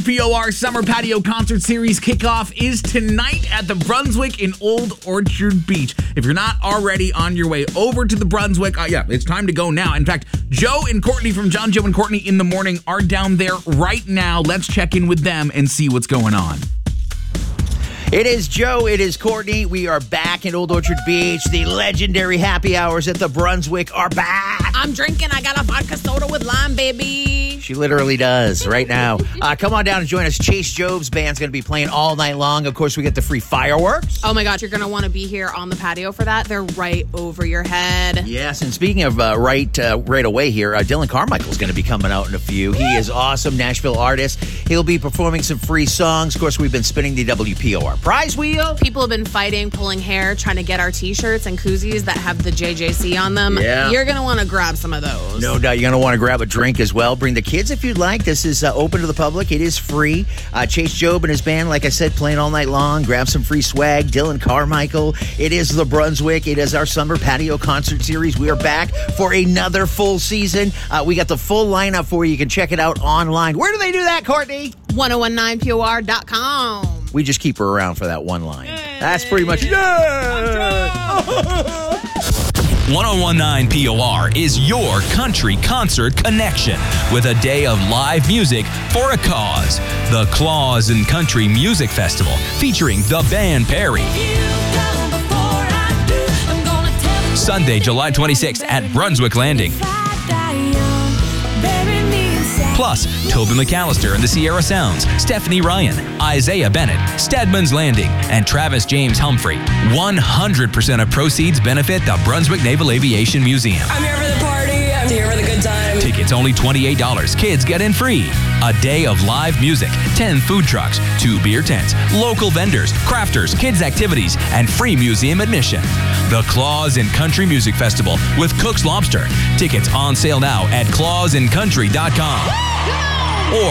POR Summer Patio Concert Series kickoff is tonight at the Brunswick in Old Orchard Beach. If you're not already on your way over to the Brunswick, it's time to go now. In fact, Joe and Courtney from John, Joe, and Courtney in the Morning are down there right now. Let's check in with them and see what's going on. It is Joe, it is Courtney. We are back in Old Orchard Beach. The legendary happy hours at the Brunswick are back. I'm drinking. I got a vodka soda with lime, baby. She literally does right now. Come on down and join us. Chase Job's band's going to be playing all night long. Of course, we get the free fireworks. Oh my gosh, you're going to want to be here on the patio for that. They're right over your head. Yes, and speaking of right away here, Dylan Carmichael's going to be coming out in a few. He is awesome, Nashville artist. He'll be performing some free songs. Of course, we've been spinning the WPOR prize wheel. People have been fighting, pulling hair, trying to get our T-shirts and koozies that have the JJC on them. Yeah. You're going to want to grab some of those. No doubt. You're going to want to grab a drink as well. Bring the kids if you'd like. This is open to the public. It is free. Chase Job and his band, like I said, playing all night long. Grab some free swag. Dylan Carmichael. It is the Brunswick. It is our Summer Patio Concert Series. We are back for another full season. We got the full lineup for you. You can check it out online. Where do they do that, Courtney? 1019por.com. We just keep her around for that one line. That's pretty much it. 1019 POR is your country concert connection with a day of live music for a cause. The Claus and Country Music Festival featuring the band Perry. Sunday, July 26th at Brunswick Landing. Plus, Toby McAllister and the Sierra Sounds, Stephanie Ryan, Isaiah Bennett, Stedman's Landing, and Travis James Humphrey. 100% of proceeds benefit the Brunswick Naval Aviation Museum. I'm here for the party. I'm here for the good time. Tickets only $28. Kids get in free. A day of live music, 10 food trucks, 2 beer tents, local vendors, crafters, kids' activities, and free museum admission. The Claus and Country Music Festival with Cook's Lobster. Tickets on sale now at clausandcountry.com. or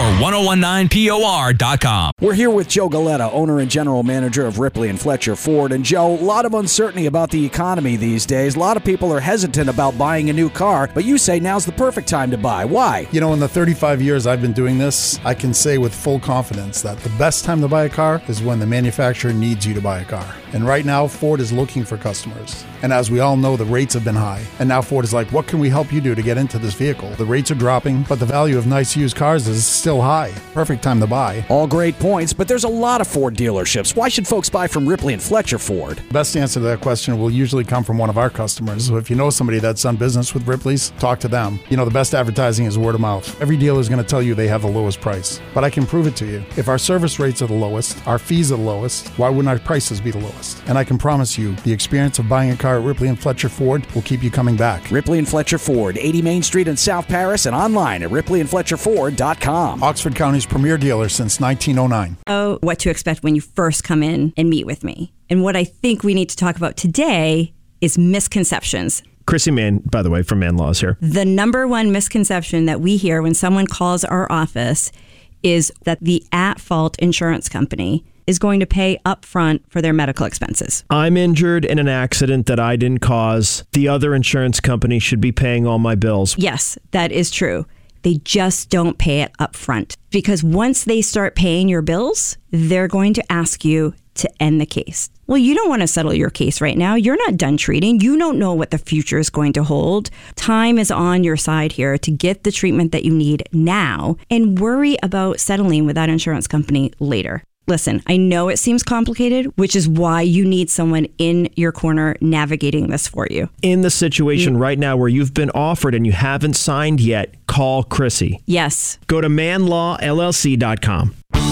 1019por.com. We're here with Joe Galetta, owner and general manager of Ripley and Fletcher Ford. And Joe, a lot of uncertainty about the economy these days. A lot of people are hesitant about buying a new car, but you say now's the perfect time to buy. Why? You know, in the 35 years I've been doing this, I can say with full confidence that the best time to buy a car is when the manufacturer needs you to buy a car. And right now, Ford is looking for customers. And as we all know, the rates have been high. And now Ford is like, what can we help you do to get into this vehicle? The rates are dropping, but the value of nice used cars is still high. Perfect time to buy. All great points, but there's a lot of Ford dealerships. Why should folks buy from Ripley and Fletcher Ford? Best answer to that question will usually come from one of our customers. So if you know somebody that's done business with Ripley's, talk to them. You know, the best advertising is word of mouth. Every dealer is going to tell you they have the lowest price, but I can prove it to you. If our service rates are the lowest, our fees are the lowest, why wouldn't our prices be the lowest? And I can promise you, the experience of buying a car at Ripley and Fletcher Ford will keep you coming back. Ripley and Fletcher Ford, 80 Main Street in South Paris, and online at ripleyandfletcherford.com. Oxford County's premier dealer since 1909. Oh, what to expect when you first come in and meet with me. And what I think we need to talk about today is misconceptions. Chrissy Mann, by the way, from Man Laws here. The number one misconception that we hear when someone calls our office is that the at-fault insurance company is going to pay up front for their medical expenses. I'm injured in an accident that I didn't cause. The other insurance company should be paying all my bills. Yes, that is true. They just don't pay it up front, because once they start paying your bills, they're going to ask you to end the case. Well, you don't want to settle your case right now. You're not done treating. You don't know what the future is going to hold. Time is on your side here to get the treatment that you need now and worry about settling with that insurance company later. Listen, I know it seems complicated, which is why you need someone in your corner navigating this for you. In the situation right now where you've been offered and you haven't signed yet, call Chrissy. Yes. Go to manlawllc.com.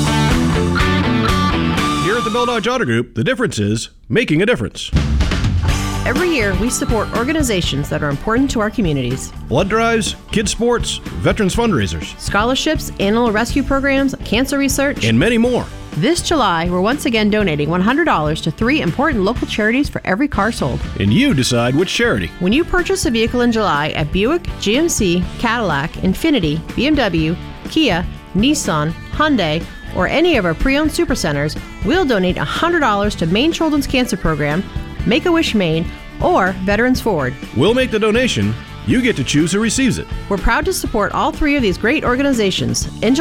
Here at the Bell Dodge Auto Group, the difference is making a difference. Every year, we support organizations that are important to our communities. Blood drives, kids sports, veterans fundraisers, scholarships, animal rescue programs, cancer research, and many more. This July, we're once again donating $100 to 3 important local charities for every car sold. And you decide which charity. When you purchase a vehicle in July at Buick, GMC, Cadillac, Infiniti, BMW, Kia, Nissan, Hyundai, or any of our pre-owned supercenters, we'll donate $100 to Maine Children's Cancer Program, Make-A-Wish Maine, or Veterans Forward. We'll make the donation. You get to choose who receives it. We're proud to support all 3 of these great organizations. In